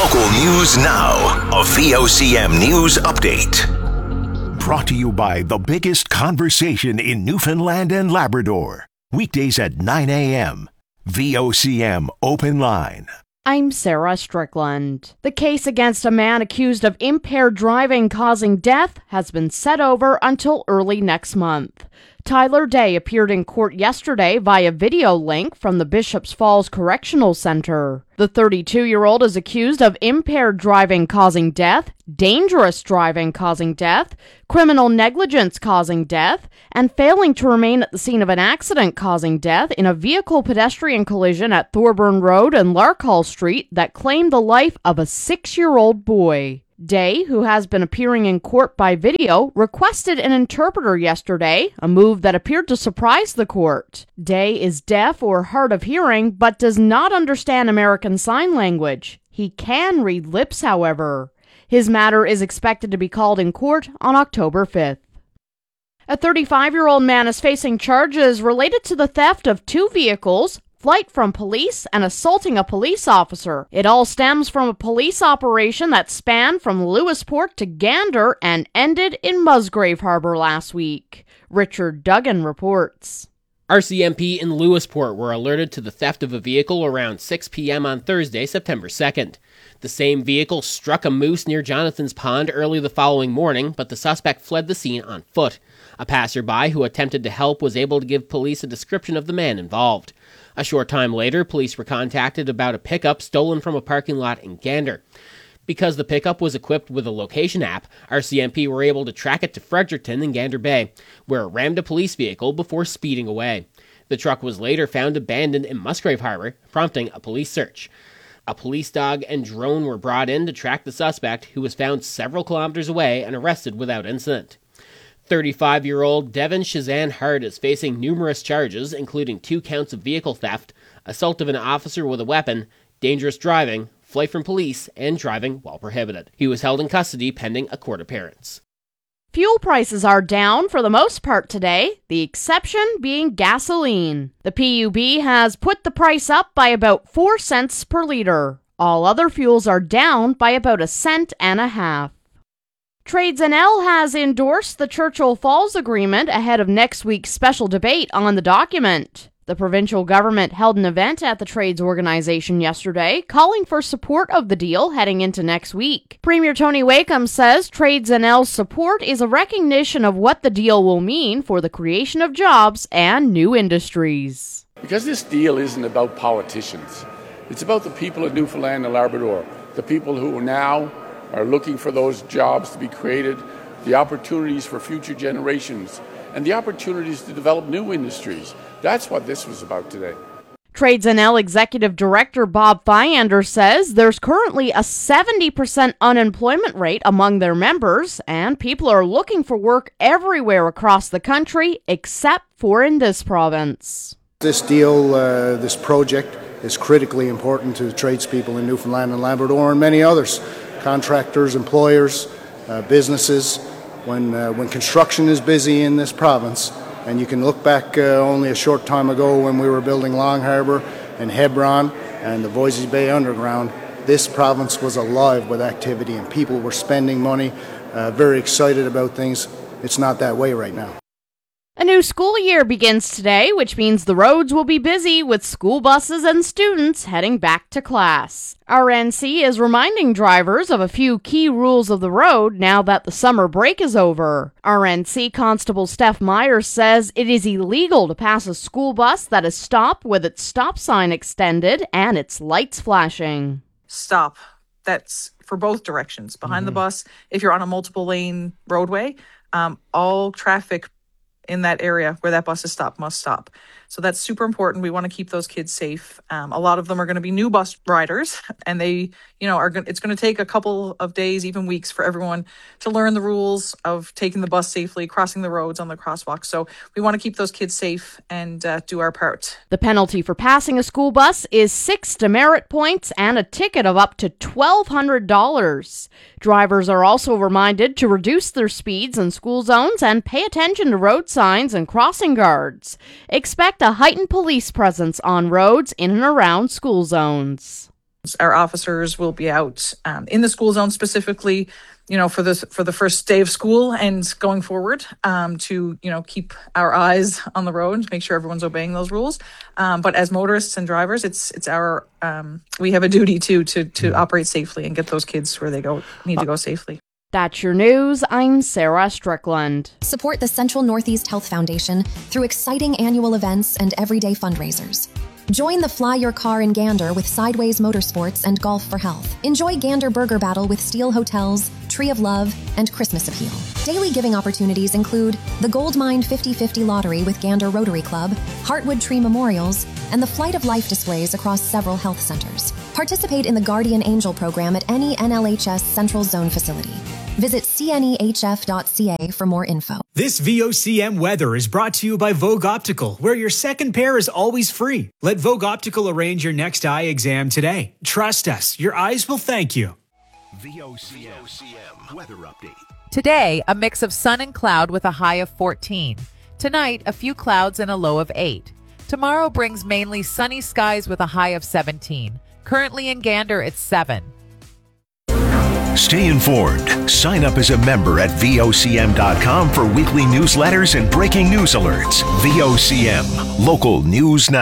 Local news now. A VOCM news update. Brought to you by the biggest conversation in Newfoundland and Labrador. Weekdays at 9 a.m. VOCM Open Line. I'm Sarah Strickland. The case against a man accused of impaired driving causing death has been set over until early next month. Tyler Day appeared in court yesterday via video link from the Bishops Falls Correctional Center. The 32-year-old is accused of impaired driving causing death, dangerous driving causing death, criminal negligence causing death, and failing to remain at the scene of an accident causing death in a vehicle-pedestrian collision at Thorburn Road and Larkhall Street that claimed the life of a 6-year-old boy. Day, who has been appearing in court by video, requested an interpreter yesterday, a move that appeared to surprise the court. Day is deaf or hard of hearing, but does not understand American Sign Language. He can read lips, however. His matter is expected to be called in court on October 5th. A 35-year-old man is facing charges related to the theft of 2 vehicles, flight from police, and assaulting a police officer. It all stems from a police operation that spanned from Lewisport to Gander and ended in Musgrave Harbour last week. Richard Duggan reports. RCMP in Lewisport were alerted to the theft of a vehicle around 6 p.m. on Thursday, September 2nd. The same vehicle struck a moose near Jonathan's Pond early the following morning, but the suspect fled the scene on foot. A passerby who attempted to help was able to give police a description of the man involved. A short time later, police were contacted about a pickup stolen from a parking lot in Gander. Because the pickup was equipped with a location app, RCMP were able to track it to Fredericton and Gander Bay, where it rammed a police vehicle before speeding away. The truck was later found abandoned in Musgrave Harbour, prompting a police search. A police dog and drone were brought in to track the suspect, who was found several kilometers away and arrested without incident. 35-year-old Devin Shazan Hart is facing numerous charges, including 2 counts of vehicle theft, assault of an officer with a weapon, dangerous driving, flight from police, and driving while prohibited. He was held in custody pending a court appearance. Fuel prices are down for the most part today, the exception being gasoline. The PUB has put the price up by about 4 cents per litre. All other fuels are down by about 1.5 cents. Trades NL has endorsed the Churchill Falls Agreement ahead of next week's special debate on the document. The provincial government held an event at the trades organization yesterday, calling for support of the deal heading into next week. Premier Tony Wakeham says Trades NL's support is a recognition of what the deal will mean for the creation of jobs and new industries. Because this deal isn't about politicians. It's about the people of Newfoundland and Labrador, the people who now are looking for those jobs to be created, the opportunities for future generations, and the opportunities to develop new industries. That's what this was about today. Trades NL Executive Director Bob Fyander says there's currently a 70% unemployment rate among their members, and people are looking for work everywhere across the country except for in this province. This deal, this project, is critically important to the tradespeople in Newfoundland and Labrador and many others. Contractors, employers, businesses. When construction is busy in this province, and you can look back only a short time ago when we were building Long Harbour and Hebron and the Voisey Bay Underground, this province was alive with activity and people were spending money, very excited about things. It's not that way right now. A new school year begins today, which means the roads will be busy with school buses and students heading back to class. RNC is reminding drivers of a few key rules of the road now that the summer break is over. RNC Constable Steph Myers says it is illegal to pass a school bus that is stopped with its stop sign extended and its lights flashing. Stop. That's for both directions. Behind the bus, if you're on a multiple lane roadway, all traffic in that area where that bus is stopped must stop. So that's super important. We want to keep those kids safe. A lot of them are going to be new bus riders, and they, it's going to take a couple of days, even weeks, for everyone to learn the rules of taking the bus safely, crossing the roads on the crosswalk. So we want to keep those kids safe and do our part. The penalty for passing a school bus is 6 demerit points and a ticket of up to $1,200. Drivers are also reminded to reduce their speeds in school zones and pay attention to road signs and crossing guards. Expect a heightened police presence on roads in and around school zones. Our officers will be out in the school zone specifically, for the first day of school and going forward, to keep our eyes on the road, make sure everyone's obeying those rules. But as motorists and drivers, it's our we have a duty to operate safely and get those kids where they need to go safely. That's your news. I'm Sarah Strickland. Support the Central Northeast Health Foundation through exciting annual events and everyday fundraisers. Join the Fly Your Car in Gander with Sideways Motorsports and Golf for Health. Enjoy Gander Burger Battle with Steel Hotels, Tree of Love, and Christmas Appeal. Daily giving opportunities include the Gold Mine 50/50 Lottery with Gander Rotary Club, Heartwood Tree Memorials, and the Flight of Life displays across several health centers. Participate in the Guardian Angel program at any NLHS Central Zone facility. Visit cnehf.ca for more info. This VOCM weather is brought to you by Vogue Optical, where your second pair is always free. Let Vogue Optical arrange your next eye exam today. Trust us, your eyes will thank you. VOCM weather update. Today, a mix of sun and cloud with a high of 14. Tonight, a few clouds and a low of 8. Tomorrow brings mainly sunny skies with a high of 17. Currently in Gander, it's 7. Stay informed. Sign up as a member at VOCM.com for weekly newsletters and breaking news alerts. VOCM, local news now.